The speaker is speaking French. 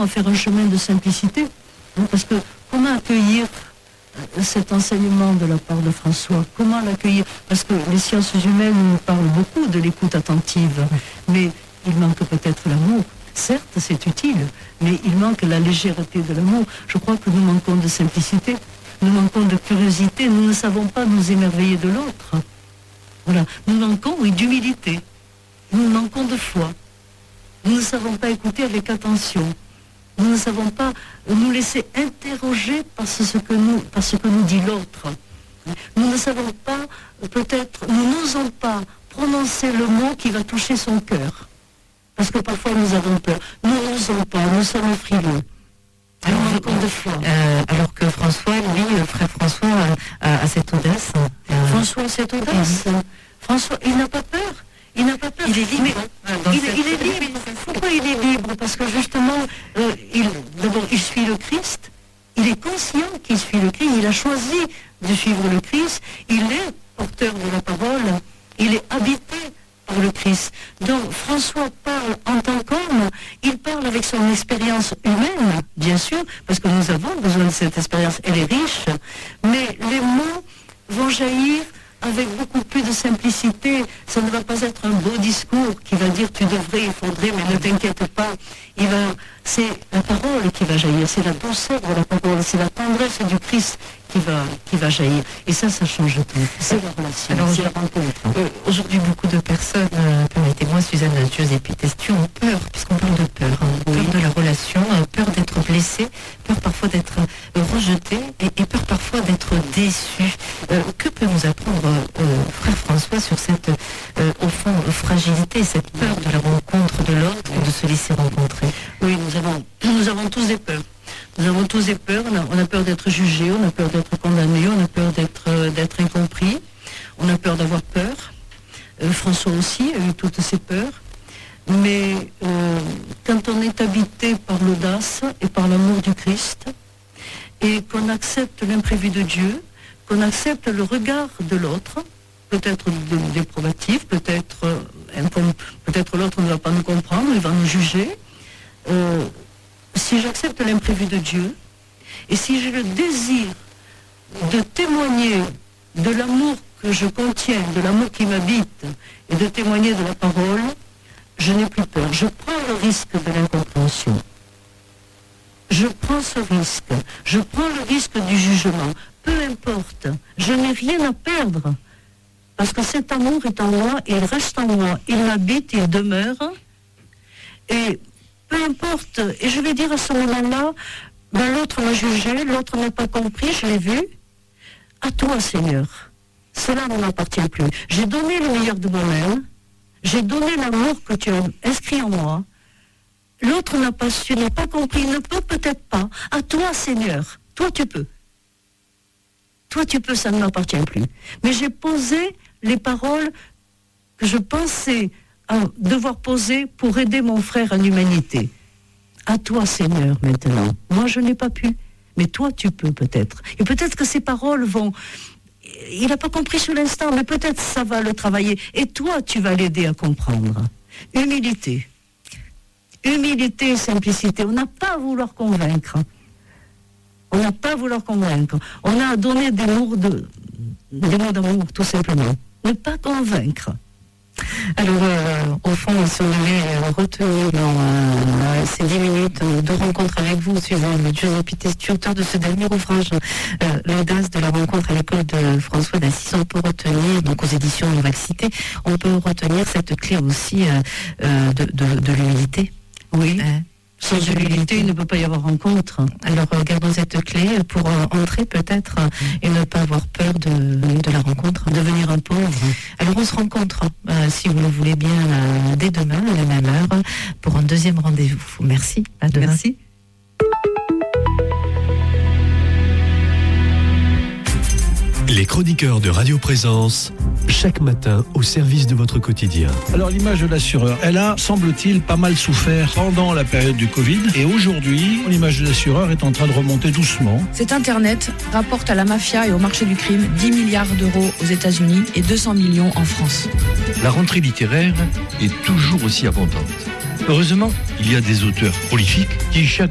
à faire un chemin de simplicité. Parce que comment accueillir cet enseignement de la part de François? Comment l'accueillir? Parce que les sciences humaines nous parlent beaucoup de l'écoute attentive, mais il manque peut-être l'amour. Certes, c'est utile, mais il manque la légèreté de l'amour. Je crois que nous manquons de simplicité, nous manquons de curiosité, nous ne savons pas nous émerveiller de l'autre. Voilà. Nous manquons, oui, d'humilité. Nous manquons de foi. Nous ne savons pas écouter avec attention. Nous ne savons pas nous laisser interroger par ce que nous dit l'autre. Nous ne savons pas, peut-être, nous n'osons pas prononcer le mot qui va toucher son cœur. Parce que parfois nous avons peur. Nous n'osons pas, nous sommes frileux. Alors, alors que François, lui, frère François, a cette audace. François a cette audace. François, il n'a pas peur. Il n'a pas peur. Il est libre. Il est libre. Pourquoi il est libre? Parce que justement, d'abord, il suit le Christ. Il est conscient qu'il suit le Christ. Il a choisi de suivre le Christ. Il est porteur de la parole. Il est habité par le Christ. Donc, François parle en tant qu'homme. Il parle avec son expérience humaine, bien sûr, parce que nous avons besoin de cette expérience. Elle est riche. Mais les mots vont jaillir avec beaucoup plus de simplicité. Ça ne va pas être un beau discours qui va dire tu devrais, il faudrait, mais ne t'inquiète pas. C'est la parole qui va jaillir, c'est la douceur de la parole, c'est la tendresse du Christ qui va jaillir. Et ça change tout. C'est la relation, alors, c'est la rencontre. Aujourd'hui, beaucoup de personnes, permettez-moi, Suzanne Giuseppi Testiu, ont peur, puisqu'on parle de peur, peur de la relation, peur d'être blessé, peur parfois d'être rejeté, et peur parfois d'être déçu. Que peut nous apprendre frère François sur cette, au fond, fragilité, cette peur de la rencontre de l'autre, de se laisser rencontrer? Oui, nous avons tous des peurs. Nous avons tous des peurs. On a peur d'être jugé, on a peur d'être condamné, on a peur d'être incompris, on a peur d'avoir peur. François aussi a eu toutes ces peurs. Mais quand on est habité par l'audace et par l'amour du Christ, et qu'on accepte l'imprévu de Dieu, qu'on accepte le regard de l'autre, peut-être déprobatif, peut-être l'autre ne va pas nous comprendre, il va nous juger. Si j'accepte l'imprévu de Dieu, et si j'ai le désir de témoigner de l'amour que je contiens, de l'amour qui m'habite, et de témoigner de la parole, je n'ai plus peur. Je prends le risque de l'incompréhension. Je prends ce risque. Je prends le risque du jugement. Peu importe, je n'ai rien à perdre. Parce que cet amour est en moi, il reste en moi, il m'habite, il demeure. Et peu importe, et je vais dire à ce moment-là, l'autre m'a jugé, l'autre n'a pas compris, je l'ai vu. À toi, Seigneur, cela ne m'appartient plus. J'ai donné le meilleur de moi-même, j'ai donné l'amour que tu as inscrit en moi. L'autre n'a pas su, n'a pas compris, ne peut peut-être pas. À toi, Seigneur, toi tu peux. Toi tu peux, ça ne m'appartient plus. Mais j'ai posé les paroles que je pensais devoir poser pour aider mon frère en humanité. À toi, Seigneur, maintenant. Moi, je n'ai pas pu. Mais toi, tu peux peut-être. Et peut-être que ces paroles vont... Il n'a pas compris sur l'instant, mais peut-être ça va le travailler. Et toi, tu vas l'aider à comprendre. Humilité. Humilité et simplicité. On n'a pas à vouloir convaincre. On n'a pas à vouloir convaincre. On a à donner des mots d'amour, tout simplement. Ne pas convaincre. Alors, au fond, si on avait retenu dans ces 10 minutes de rencontre avec vous, Suzanne Giuseppi Testiu, auteur de ce dernier ouvrage, l'audace de la rencontre à l'école de François d'Assise, on peut retenir, donc aux éditions Nouvelle Cité, on peut retenir cette clé aussi de l'humilité. Oui. Sans humilité, il ne peut pas y avoir rencontre. Alors, gardons cette clé pour entrer peut-être et ne pas avoir peur de la rencontre. Devenir un pauvre. Alors, on se rencontre, si vous le voulez bien, dès demain, à la même heure, pour un deuxième rendez-vous. Merci. À demain. Merci. Les chroniqueurs de Radio Présence, chaque matin au service de votre quotidien. Alors l'image de l'assureur, elle a, semble-t-il, pas mal souffert pendant la période du Covid. Et aujourd'hui, l'image de l'assureur est en train de remonter doucement. Cet Internet rapporte à la mafia et au marché du crime 10 milliards d'euros aux États-Unis et 200 millions en France. La rentrée littéraire est toujours aussi abondante. Heureusement, il y a des auteurs prolifiques qui, chaque